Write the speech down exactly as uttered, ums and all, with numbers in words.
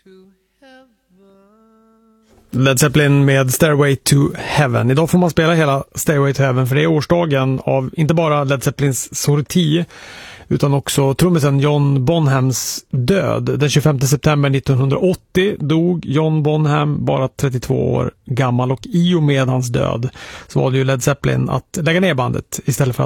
Led Zeppelin med Stairway to Heaven. Idag får man spela hela Stairway to Heaven för det är årsdagen av inte bara Led Zeppelins sorti utan också trummisen John Bonhams död. Den tjugofemte september nittonhundraåttio dog John Bonham, bara trettiotvå år gammal, och i och med hans död så var det ju Led Zeppelin att lägga ner bandet istället för att